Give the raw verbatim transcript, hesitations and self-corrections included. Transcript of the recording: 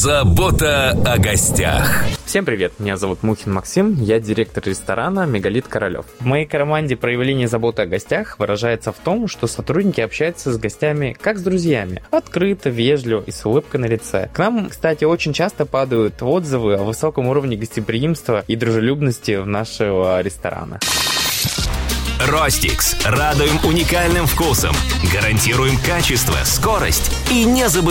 Забота о гостях. Всем привет, меня зовут Мухин Максим, я директор ресторана «Мегалит Королев». В моей команде проявление заботы о гостях выражается в том, что сотрудники общаются с гостями как с друзьями, открыто, вежливо и с улыбкой на лице. К нам, кстати, очень часто падают отзывы о высоком уровне гостеприимства и дружелюбности в нашего ресторана. Ростикс. Радуем уникальным вкусом. Гарантируем качество, скорость и не забываем